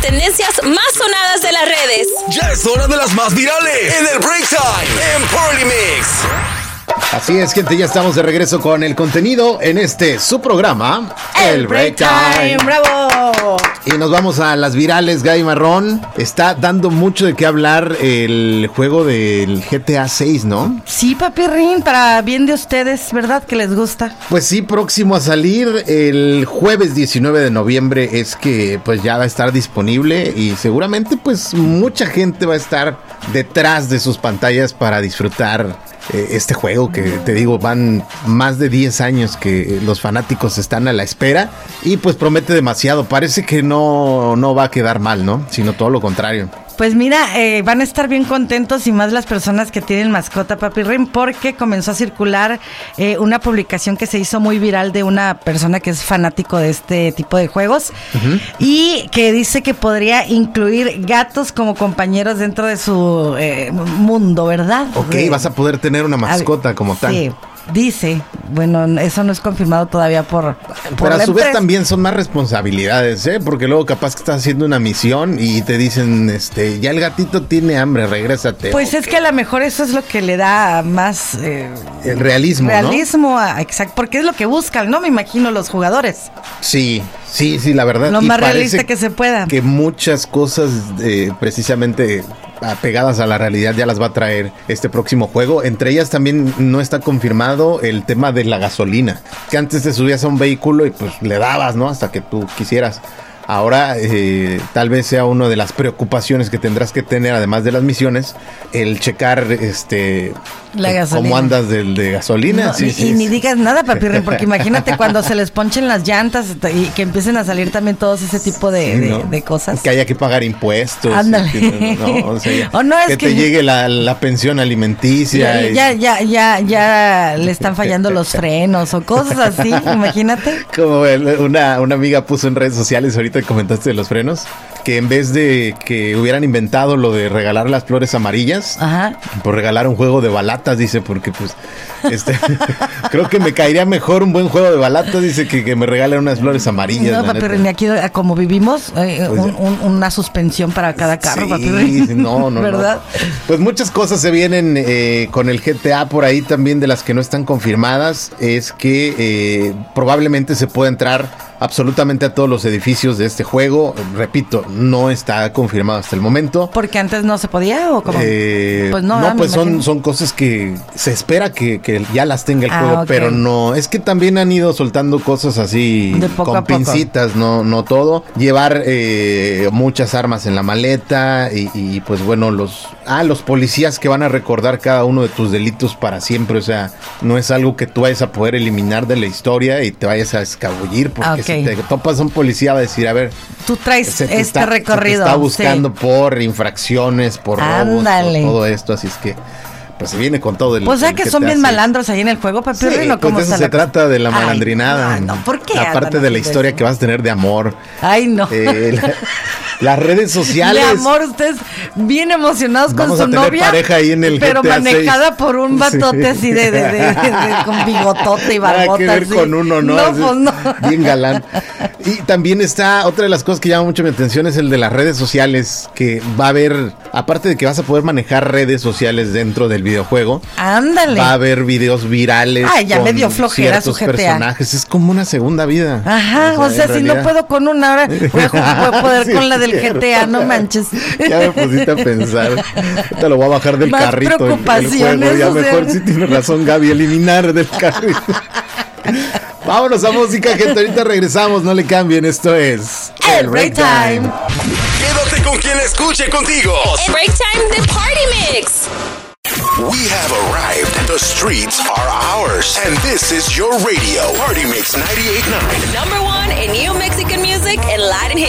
tendencias más sonadas de las redes. Ya es hora de las más virales en el Break Time en Party Mix. Así es, gente, ya estamos de regreso con el contenido en su programa, El Break Time. ¡Bravo! Y nos vamos a las virales. Gaby Marrón, está dando mucho de qué hablar el juego del GTA 6, ¿no? Sí, papirrín, para bien de ustedes, ¿verdad? Que les gusta. Pues sí, próximo a salir el jueves 19 de noviembre es que pues ya va a estar disponible y seguramente pues mucha gente va a estar detrás de sus pantallas para disfrutar este juego que te digo, van más de 10 años que los fanáticos están a la espera y pues promete demasiado. Parece que no va a quedar mal, ¿no? Sino todo lo contrario. Pues mira, van a estar bien contentos y más las personas que tienen mascota, papirrín, porque comenzó a circular una publicación que se hizo muy viral de una persona que es fanático de este tipo de juegos y que dice que podría incluir gatos como compañeros dentro de su mundo, ¿verdad? Ok, vas a poder tener una mascota como tal. Sí. Dice, bueno, eso no es confirmado todavía por pero a su empresa. vez también son más responsabilidades, porque luego capaz que estás haciendo una misión y te dicen, ya el gatito tiene hambre, regrésate. Pues es que a lo mejor eso es lo que le da más el realismo, ¿no? Exacto, porque es lo que buscan, ¿no? Me imagino los jugadores. Sí, la verdad. Lo más realista que se pueda. Que muchas cosas precisamente apegadas a la realidad ya las va a traer este próximo juego. Entre ellas también no está confirmado el tema de la gasolina, que antes te subías a un vehículo y pues le dabas, ¿no? Hasta que tú quisieras. Ahora tal vez sea una de las preocupaciones que tendrás que tener, además de las misiones, el checar la gasolina. cómo andas de gasolina. No, sí, ni digas nada, papirrín, porque imagínate cuando se les ponchen las llantas y que empiecen a salir también todos ese tipo de cosas. Que haya que pagar impuestos. Ándale. Que te llegue la pensión alimenticia. Ya le están fallando los frenos o cosas así, imagínate. Como una amiga puso en redes sociales, ahorita comentaste de los frenos, que en vez de que hubieran inventado lo de regalar las flores amarillas, por regalar un juego de balatas, dice, porque pues creo que me caería mejor un buen juego de balatas, dice, que me regalen unas flores amarillas. No, pero ni aquí, como vivimos, una suspensión para cada carro, sí, no, ¿verdad? No. Pues muchas cosas se vienen con el GTA por ahí también, de las que no están confirmadas, es que probablemente se pueda entrar absolutamente a todos los edificios de este juego. Repito, no está confirmado hasta el momento. ¿Porque antes no se podía o cómo? Pues son cosas que se espera que ya las tenga el juego, okay. Pero no, es que también han ido soltando cosas así con pincitas, no todo. Llevar muchas armas en la maleta y pues bueno, los policías que van a recordar cada uno de tus delitos para siempre, o sea, no es algo que tú vayas a poder eliminar de la historia y te vayas a escabullir, porque si te topas a un policía va a decir, a ver, tú traes recorrido. Se está buscando por infracciones, por robos, por todo esto, así es que pues se viene con todo el... Pues ya que son bien malandros ahí en el juego, papirrín, sí, ¿o cómo pues de eso se trata, de la malandrinada. No, ¿por qué? Aparte de la historia que vas a tener de amor. Ay, no. Las redes sociales. De amor, ustedes bien emocionados con su novia. Pareja ahí en el pero GTA manejada 6. Por un batote así de con bigotote y barbota. Nada que ver así. Con uno, ¿no? No, pues no. Bien galán. Y también está, otra de las cosas que llama mucho mi atención es el de las redes sociales, que va a haber, aparte de que vas a poder manejar redes sociales dentro del videojuego. Ándale. Va a haber videos virales. Ay, ya me dio flojera su GTA. Personajes. Es como una segunda vida. Ajá, o sea si no puedo con una, ahora puedo poder con la del GTA, no manches. Ya me pusiste a pensar. Ahorita lo voy a bajar del más carrito. Preocupaciones, el juego. Ya mejor sí tiene razón, Gaby, eliminar del carrito. Vámonos a música, gente. Ahorita regresamos, no le cambien. Esto es el Break Time. Quédate con quien escuche contigo. El Break Time de Party Mix. We have arrived. The streets are ours. And this is your radio. Party Mix 98.9. #1 in new Mexican music and Latin hits.